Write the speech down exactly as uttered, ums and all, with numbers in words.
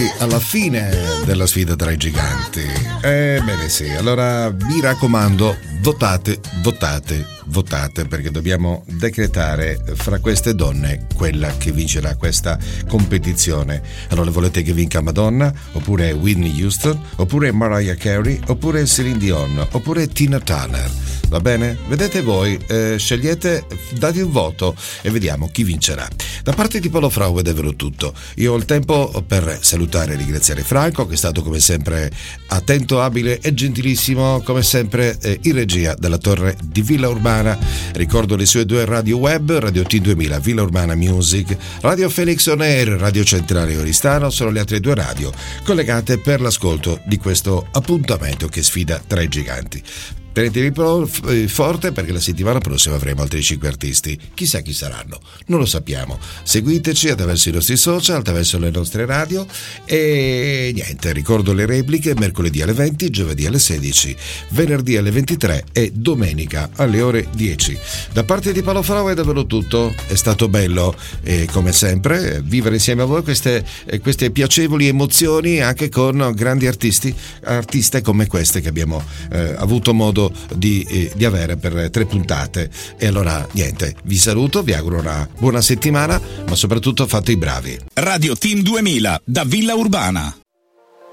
alla fine della sfida tra i giganti. Ebbene sì, allora mi raccomando, votate, votate, votate, perché dobbiamo decretare fra queste donne quella che vincerà questa competizione. Allora, volete che vinca Madonna, oppure Whitney Houston, oppure Mariah Carey, oppure Celine Dion, oppure Tina Turner? Va bene? Vedete voi, eh, scegliete, date un voto e vediamo chi vincerà. Da parte di Paolo Frau è davvero tutto. Io ho il tempo per salutare e ringraziare Franco, che è stato come sempre attento, abile e gentilissimo, come sempre eh, in regia della torre di Villa Urbana. Ricordo le sue due radio web, Radio T duemila, Villa Urbana Music, Radio Felix On Air, Radio Centrale Oristano, sono le altre due radio collegate per l'ascolto di questo appuntamento che sfida tra i giganti. Tenetevi forte, perché la settimana prossima avremo altri cinque artisti. Chissà chi saranno, non lo sappiamo. Seguiteci attraverso i nostri social, attraverso le nostre radio e niente, ricordo le repliche mercoledì alle venti, giovedì alle sedici, venerdì alle ventitré e domenica alle ore dieci. Da parte di Paolo Frau è davvero tutto, è stato bello e come sempre vivere insieme a voi queste, queste piacevoli emozioni anche con grandi artisti, artiste come queste che abbiamo eh, avuto modo Di, eh, di avere per tre puntate. E allora niente, vi saluto, vi auguro una buona settimana, ma soprattutto fate i bravi. Radio Team duemila da Villa Urbana.